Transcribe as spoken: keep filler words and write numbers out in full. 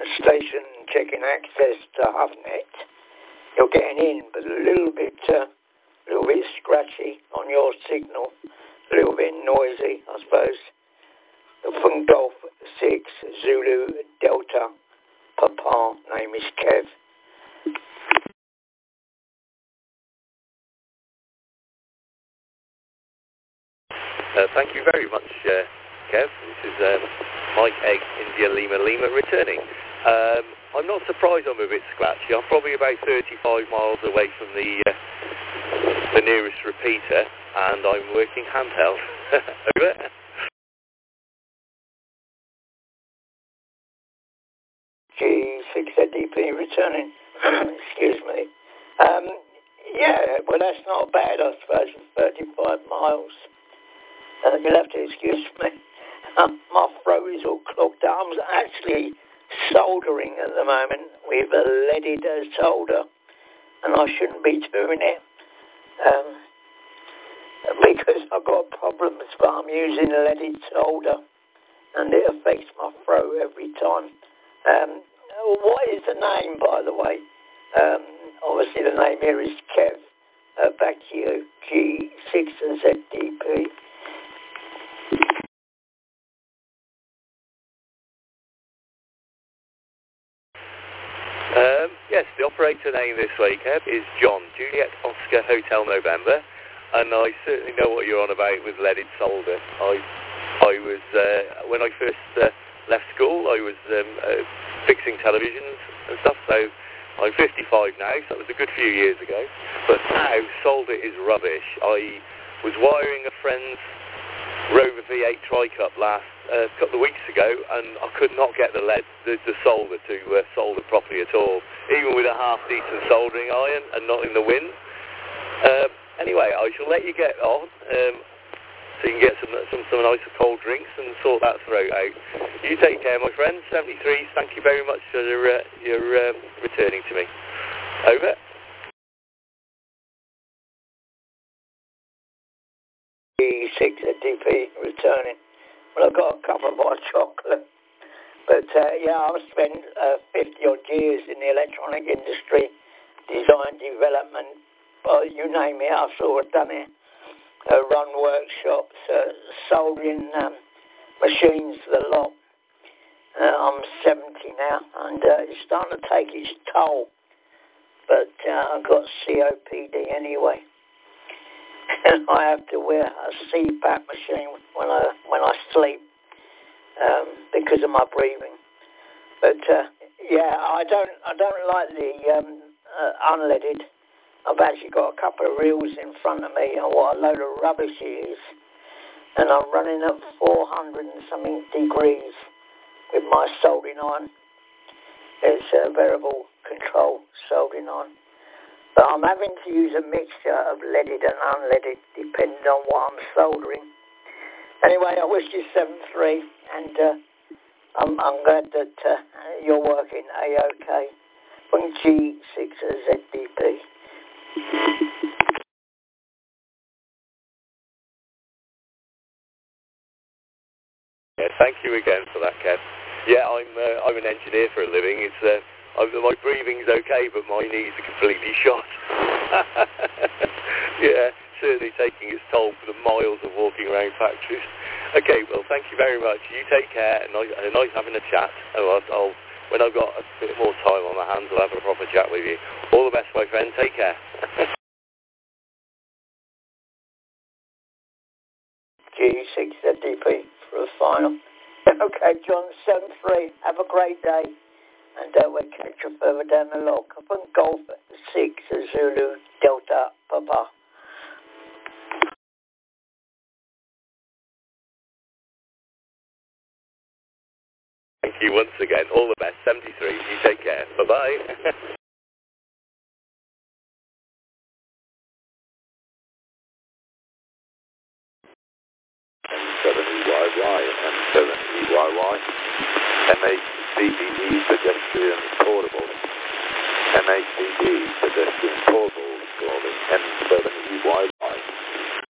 station checking access to HuffNet. You're getting in, but a little bit, uh, a little bit scratchy on your signal, a little bit noisy, I suppose. From Golf six Zulu Delta Papa, name is Kev. Uh, thank you very much, uh, Kev. This is um, Mike Egg, India Lima Lima, returning. Um, I'm not surprised I'm a bit scratchy. I'm probably about thirty-five miles away from the uh, the nearest repeater, and I'm working handheld. Over. G six Z D P returning. Excuse me. Um, yeah, well, that's not bad, I suppose, for thirty-five miles. Uh, you'll have to excuse me. Um, my throat is all clogged up. I'm actually soldering at the moment with a leaded uh, solder, and I shouldn't be doing it um, because I've got problems, but I'm using leaded solder, and it affects my throat every time. Um, what is the name, by the way? Um, obviously, the name here is Kev. Uh, back to you, G six Z D P. Um, yes, the operator name this week, Kev, is John, Juliet Oscar Hotel November, and I certainly know what you're on about with leaded solder. I, I was, uh, when I first uh, left school, I was um, uh, fixing televisions and stuff, so I'm fifty-five now, so that was a good few years ago, but now solder is rubbish. I was wiring a friend's Rover V eight Tri-Cup last a uh, couple of weeks ago, and I could not get the lead, the, the solder to uh, solder properly at all, even with a half-decent soldering iron and not in the wind. Uh, anyway, I shall let you get on, um, so you can get some, some some nice cold drinks and sort that throat out. You take care, my friend. seventy-three, thank you very much for your, uh, your um, returning to me. Over. G six Z D P returning. Well, I've got a couple of my chocolate. But, uh, yeah, I've spent uh, fifty-odd years in the electronic industry, design, development, well, you name it, I've sort of done it. Uh, run workshops, uh, soldering um, machines, the lot. Uh, I'm seventy now, and uh, it's starting to take its toll. But uh, I've got C O P D anyway. And I have to wear a C PAP machine when I when I sleep um, because of my breathing. But uh, yeah, I don't I don't like the um, uh, unleaded. I've actually got a couple of reels in front of me, and what a load of rubbish it is. And I'm running at four hundred and something degrees with my soldering iron. It's a variable control soldering iron. But I'm having to use a mixture of leaded and unleaded depending on what I'm soldering. Anyway, I wish you seven three, and uh, I'm, I'm glad that uh, you're working A-OK. From G six Z D P. Yeah, thank you again for that, Kev. Yeah, I'm uh, I'm an engineer for a living. It's uh, I'm, my breathing's okay, but my knees are completely shot. Yeah, certainly taking its toll for the miles of walking around factories. Okay, well, thank you very much. You take care, and nice, and nice having a chat. Oh, I'll, I'll, when I've got a bit more time on my hands, I'll have a proper chat with you. All the best, my friend. Take care. G six Z D P for a final. Okay, John, seven three. Have a great day. And uh, we'll catch you further down the log. Up on Golf six Zulu Delta Papa. Thank you once again. All the best. seventy-three. You take care. Bye-bye. M seven E Y Y, M seven E Y Y, M H C D E pedestrian portable, M H C D pedestrian portable calling M seven E Y